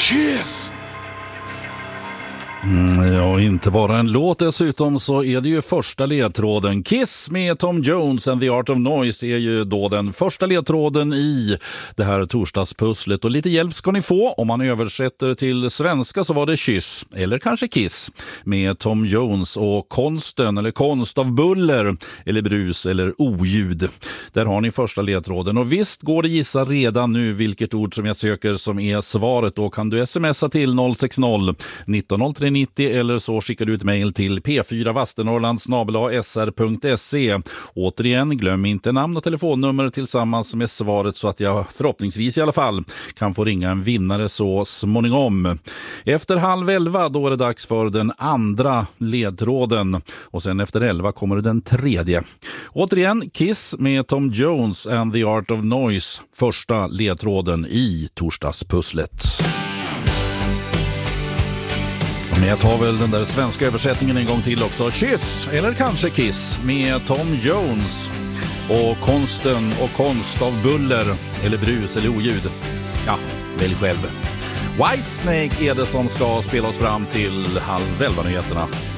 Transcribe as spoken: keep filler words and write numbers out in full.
Kiss! Mm, ja, inte bara en låt, dessutom så är det ju första ledtråden. Kiss med Tom Jones and the Art of Noise är ju då den första ledtråden i det här torsdagspusslet. Och lite hjälp ska ni få. Om man översätter till svenska så var det kyss, eller kanske kiss, med Tom Jones och konsten eller konst av buller eller brus eller oljud. Där har ni första ledtråden. Och visst går det gissa redan nu vilket ord som jag söker som är svaret. Då kan du smsa till noll sex noll nitton noll tre nittio eller så skickar du ett mejl till p fyra vastenorrland snabel-a s r punkt se. Återigen, glöm inte namn och telefonnummer tillsammans med svaret så att jag förhoppningsvis i alla fall kan få ringa en vinnare så småningom. Efter halv elva då är det dags för den andra ledtråden och sen efter elva kommer den tredje. Återigen, Kiss med Tom Jones and the Art of Noise, första ledtråden i torsdagspusslet. Men jag tar väl den där svenska översättningen en gång till också. Kyss, eller kanske Kiss, med Tom Jones och konsten och konst av buller eller brus eller oljud. Ja, välj själv. Whitesnake är det som ska spela oss fram till halv elva nyheterna.